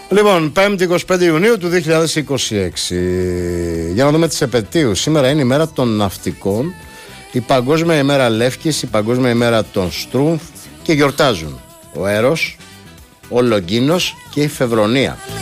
Λοιπόν, 5η 25 Ιουνίου του 2026. Για να δούμε τις επετείους. Σήμερα είναι η μέρα των ναυτικών, η Παγκόσμια ημέρα Λεύκης, η Παγκόσμια ημέρα των Στρούμφ και γιορτάζουν ο Έρος, ο Λογκίνος και η Φεβρονία.